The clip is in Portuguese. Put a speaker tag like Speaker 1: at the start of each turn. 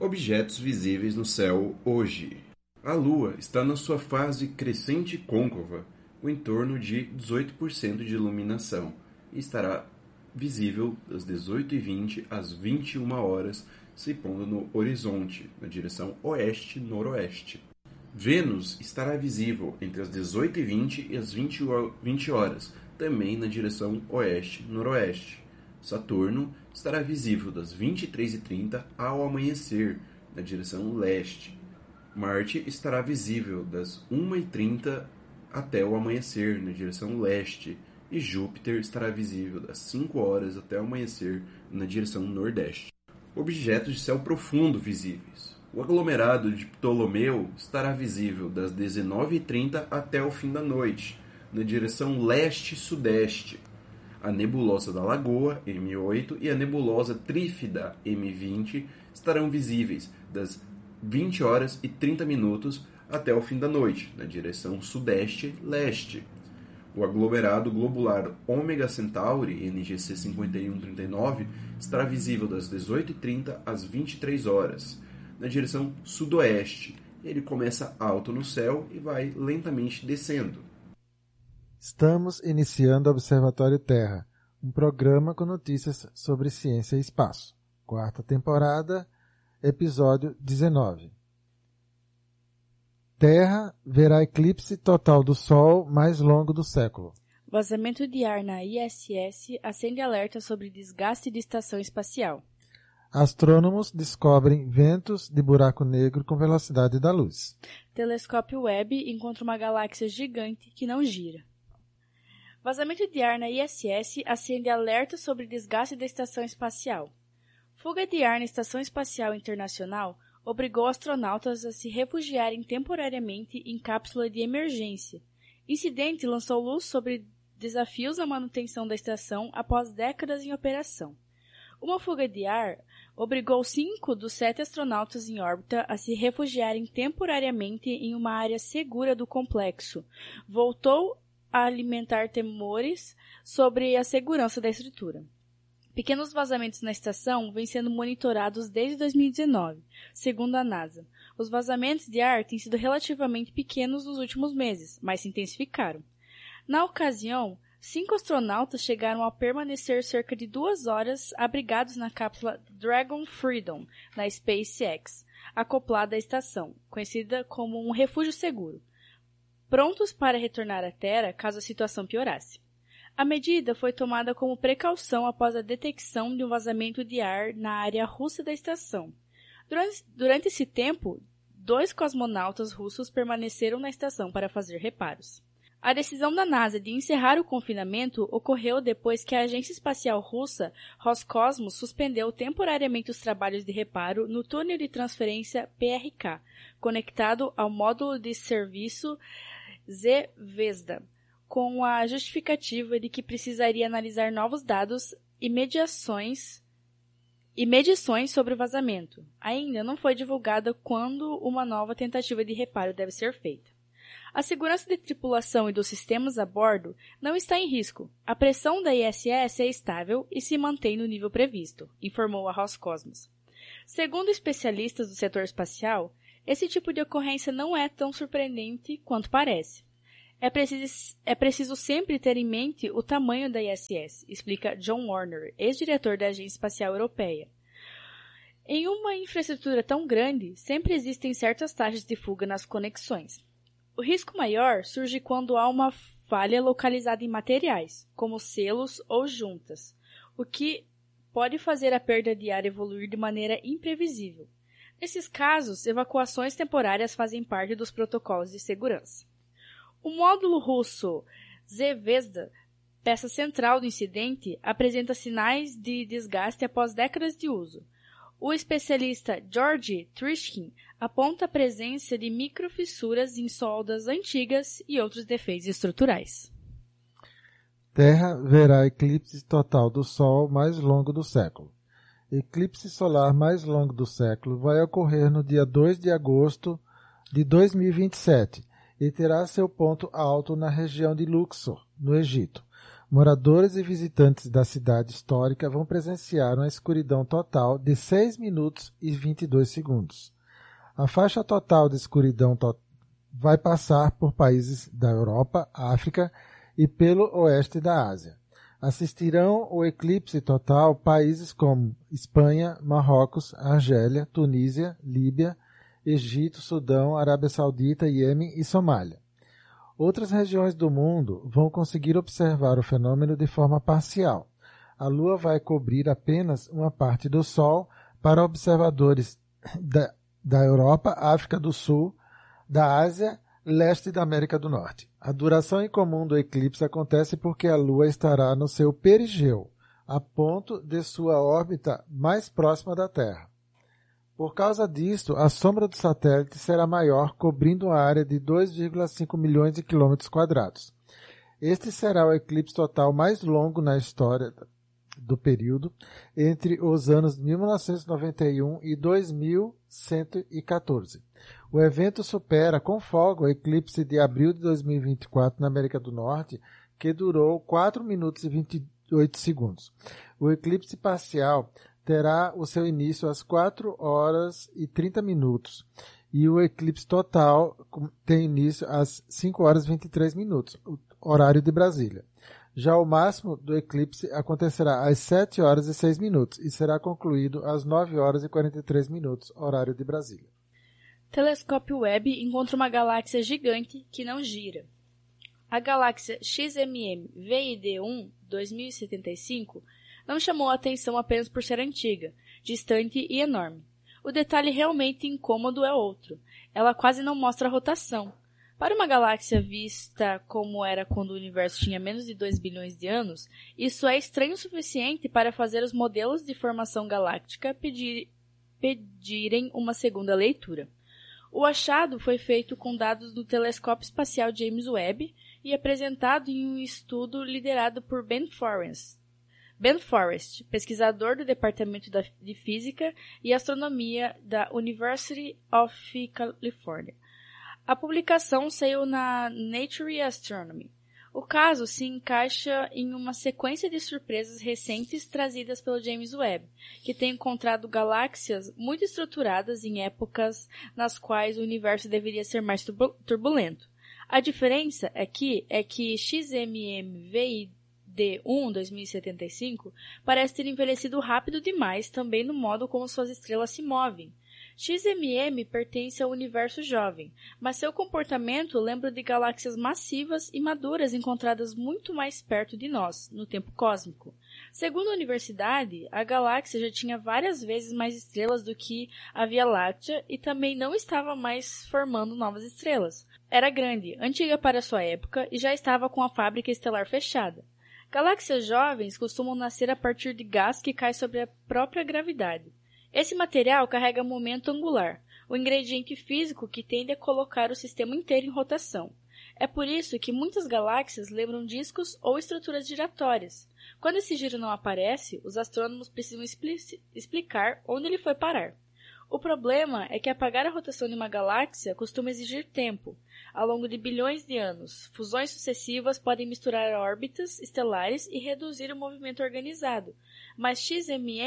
Speaker 1: Objetos visíveis no céu hoje. A Lua está na sua fase crescente côncava, com em torno de 18% de iluminação, e estará visível das 18h20 às 21 horas, se pondo no horizonte, na direção oeste-noroeste. Vênus estará visível entre as 18h20 e as 20 horas, também na direção oeste-noroeste. Saturno estará visível das 23h30 ao amanhecer, na direção leste. Marte estará visível das 1h30 até o amanhecer, na direção leste. E Júpiter estará visível das 5 horas até o amanhecer, na direção nordeste. Objetos de céu profundo visíveis. O aglomerado de Ptolomeu estará visível das 19h30 até o fim da noite, na direção leste-sudeste. A nebulosa da Lagoa, M8, e a nebulosa Trífida, M20, estarão visíveis das 20 horas e 30 minutos até o fim da noite, na direção sudeste-leste. O aglomerado globular Ômega Centauri, NGC 5139, estará visível das 18h30 às 23 horas, na direção sudoeste. Ele começa alto no céu e vai lentamente descendo.
Speaker 2: Estamos iniciando o Observatório Terra, um programa com notícias sobre ciência e espaço. 4ª temporada, episódio 19. Terra verá eclipse total do Sol mais longo do século.
Speaker 3: Vazamento de ar na ISS acende alerta sobre desgaste de estação espacial.
Speaker 2: Astrônomos descobrem ventos de buraco negro com velocidade da luz.
Speaker 3: Telescópio Webb encontra uma galáxia gigante que não gira. Vazamento de ar na ISS acende alerta sobre desgaste da estação espacial. Fuga de ar na Estação Espacial Internacional obrigou astronautas a se refugiarem temporariamente em cápsula de emergência. Incidente lançou luz sobre desafios na manutenção da estação após décadas em operação. Uma fuga de ar obrigou 5 dos 7 astronautas em órbita a se refugiarem temporariamente em uma área segura do complexo. Voltou a alimentar temores sobre a segurança da estrutura. Pequenos vazamentos na estação vêm sendo monitorados desde 2019, segundo a NASA. Os vazamentos de ar têm sido relativamente pequenos nos últimos meses, mas se intensificaram. Na ocasião, 5 astronautas chegaram a permanecer cerca de 2 horas abrigados na cápsula Dragon Freedom, na SpaceX, acoplada à estação, conhecida como um refúgio seguro, prontos para retornar à Terra caso a situação piorasse. A medida foi tomada como precaução após a detecção de um vazamento de ar na área russa da estação. Durante esse tempo, 2 cosmonautas russos permaneceram na estação para fazer reparos. A decisão da NASA de encerrar o confinamento ocorreu depois que a Agência Espacial Russa, Roscosmos, suspendeu temporariamente os trabalhos de reparo no túnel de transferência PRK, conectado ao módulo de serviço Zvezda, com a justificativa de que precisaria analisar novos dados e medições sobre o vazamento. Ainda não foi divulgada quando uma nova tentativa de reparo deve ser feita. A segurança da tripulação e dos sistemas a bordo não está em risco. A pressão da ISS é estável e se mantém no nível previsto, informou a Roscosmos. Segundo especialistas do setor espacial, esse tipo de ocorrência não é tão surpreendente quanto parece. É preciso sempre ter em mente o tamanho da ISS, explica John Warner, ex-diretor da Agência Espacial Europeia. Em uma infraestrutura tão grande, sempre existem certas taxas de fuga nas conexões. O risco maior surge quando há uma falha localizada em materiais, como selos ou juntas, o que pode fazer a perda de ar evoluir de maneira imprevisível. Nesses casos, evacuações temporárias fazem parte dos protocolos de segurança. O módulo russo Zvezda, peça central do incidente, apresenta sinais de desgaste após décadas de uso. O especialista Georgi Trishkin aponta a presença de microfissuras em soldas antigas e outros defeitos estruturais.
Speaker 2: Terra verá eclipse total do Sol mais longo do século. Eclipse solar mais longo do século vai ocorrer no dia 2 de agosto de 2027 e terá seu ponto alto na região de Luxor, no Egito. Moradores e visitantes da cidade histórica vão presenciar uma escuridão total de 6 minutos e 22 segundos. A faixa total de escuridão vai passar por países da Europa, África e pelo oeste da Ásia. Assistirão o eclipse total países como Espanha, Marrocos, Argélia, Tunísia, Líbia, Egito, Sudão, Arábia Saudita, Iêmen e Somália. Outras regiões do mundo vão conseguir observar o fenômeno de forma parcial. A Lua vai cobrir apenas uma parte do Sol para observadores da Europa, África do Sul, da Ásia, leste da América do Norte. A duração incomum do eclipse acontece porque a Lua estará no seu perigeu, a ponto de sua órbita mais próxima da Terra. Por causa disto, a sombra do satélite será maior, cobrindo uma área de 2,5 milhões de quilômetros quadrados. Este será o eclipse total mais longo na história do período, entre os anos 1991 e 2114. O evento supera com folga o eclipse de abril de 2024 na América do Norte, que durou 4 minutos e 28 segundos. O eclipse parcial terá o seu início às 4 horas e 30 minutos e o eclipse total tem início às 5 horas e 23 minutos, horário de Brasília. Já o máximo do eclipse acontecerá às 7 horas e 6 minutos e será concluído às 9 horas e 43 minutos, horário de Brasília.
Speaker 3: Telescópio Webb encontra uma galáxia gigante que não gira. A galáxia XMM VID1 2075 não chamou a atenção apenas por ser antiga, distante e enorme. O detalhe realmente incômodo é outro. Ela quase não mostra rotação. Para uma galáxia vista como era quando o universo tinha menos de 2 bilhões de anos, isso é estranho o suficiente para fazer os modelos de formação galáctica pedirem uma segunda leitura. O achado foi feito com dados do Telescópio Espacial James Webb e apresentado em um estudo liderado por Ben Forrest, pesquisador do Departamento de Física e Astronomia da University of California. A publicação saiu na Nature Astronomy. O caso se encaixa em uma sequência de surpresas recentes trazidas pelo James Webb, que tem encontrado galáxias muito estruturadas em épocas nas quais o universo deveria ser mais turbulento. A diferença aqui é que XMM-VID1 2075 parece ter envelhecido rápido demais também no modo como suas estrelas se movem. XMM pertence ao universo jovem, mas seu comportamento lembra de galáxias massivas e maduras encontradas muito mais perto de nós, no tempo cósmico. Segundo a universidade, a galáxia já tinha várias vezes mais estrelas do que a Via Láctea e também não estava mais formando novas estrelas. Era grande, antiga para sua época e já estava com a fábrica estelar fechada. Galáxias jovens costumam nascer a partir de gás que cai sobre a própria gravidade. Esse material carrega momento angular, o ingrediente físico que tende a colocar o sistema inteiro em rotação. É por isso que muitas galáxias lembram discos ou estruturas giratórias. Quando esse giro não aparece, os astrônomos precisam explicar onde ele foi parar. O problema é que apagar a rotação de uma galáxia costuma exigir tempo. Ao longo de bilhões de anos, fusões sucessivas podem misturar órbitas estelares e reduzir o movimento organizado, mas XMM